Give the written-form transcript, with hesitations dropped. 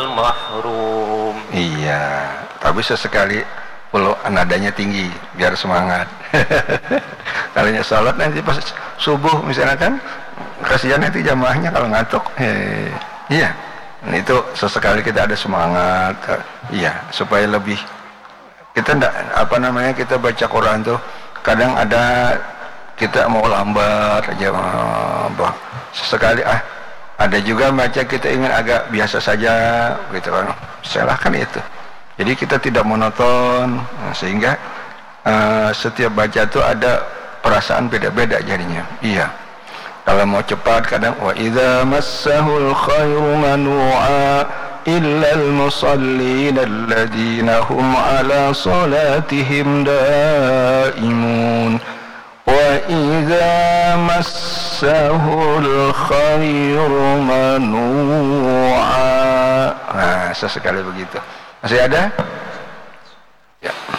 mahrum. Iya, tapi sesekali perlu nadanya tinggi biar semangat. Kalau sholat nanti pas subuh misalnya kan, kasihan nanti jamaahnya kalau ngantuk. Iya, itu sesekali kita ada semangat. Iya, supaya lebih kita ndak kita baca Quran tuh kadang ada kita mau lambat aja, sesekali ada juga baca kita ingin agak biasa saja gitu kan, silahkan itu. Jadi kita tidak monoton, sehingga setiap baca itu ada perasaan beda-beda jadinya. Iya, kalau mau cepat kadang wa idza massahul khairu manu'a illal musallin alladzina hum ala salatihim daimun. وَإِذَا مَسَّهُ الْخَيْرُ مَنُوعًا. Nah, sesekali begitu. Masih ada? Ya.